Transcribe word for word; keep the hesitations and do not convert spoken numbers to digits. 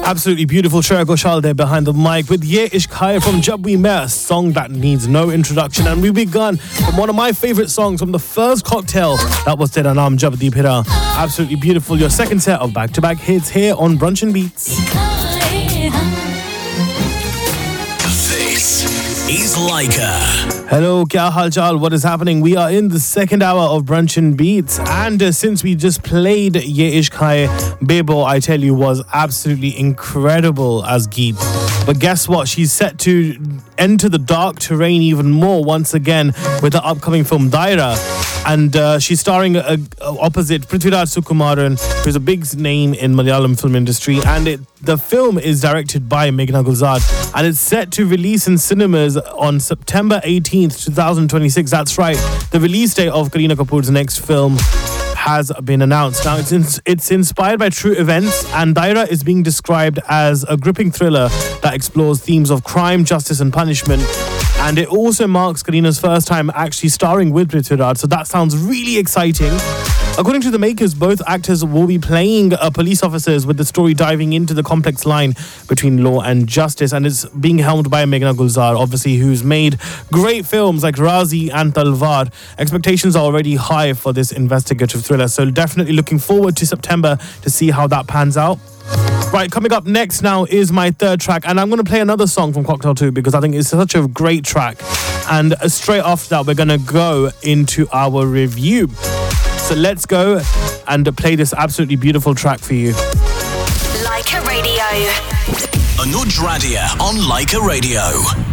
Absolutely beautiful Shreya Ghoshal there behind the mic with Ye Ishq Hai from Jab We Met, a song that needs no introduction. And we begun from one of my favorite songs from the first cocktail, that was Tera Naam Jab Di Phira. Absolutely beautiful. Your second set of back-to-back hits here on Brunch and Beats. This is Laika. Hello, kya hal chal? What is happening? We are in the second hour of Brunch and Beats, and uh, since we just played Ye Ishq Hai, Bebo, I tell you, was absolutely incredible as Geet. But guess what? She's set to enter the dark terrain even more once again with the upcoming film Daira. And uh, she's starring uh, opposite Prithviraj Sukumaran, who's a big name in Malayalam film industry. And it, the film is directed by Meghna Gulzar, and it's set to release in cinemas on September eighteenth, twenty twenty-six. That's right. The release date of Kareena Kapoor's next film has been announced. Now, it's in, it's inspired by true events, and Daira is being described as a gripping thriller that explores themes of crime, justice, and punishment. And it also marks Kareena's first time actually starring with Prithviraj, so that sounds really exciting. According to the makers, both actors will be playing uh, police officers, with the story diving into the complex line between law and justice. And it's being helmed by Meghna Gulzar, obviously, who's made great films like Razi and Talwar. Expectations are already high for this investigative thriller, so definitely looking forward to September to see how that pans out. Right, coming up next now is my third track, and I'm going to play another song from Cocktail two because I think it's such a great track. And straight after that, we're going to go into our review. So let's go and play this absolutely beautiful track for you. Laika Radio. Anuj Radia on Laika Radio.